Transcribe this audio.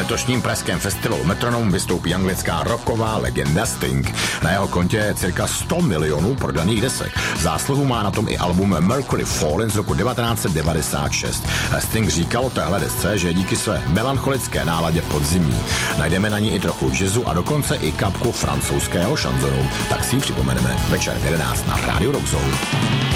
letošním pražském festivalu Metronom vystoupí anglická rocková legenda Sting. Na jeho kontě je cirka 100 milionů prodaných desek. Zásluhu má na tom i album Mercury Falling z roku 1996. Sting říkal o téhle desce, že díky své melancholické náladě podzimní. Najdeme na ní i trochu jazzu a dokonce i kapku francouzského šanzonu. Tak si ji připomeneme večer v 11 na Rádiu Rock Zone.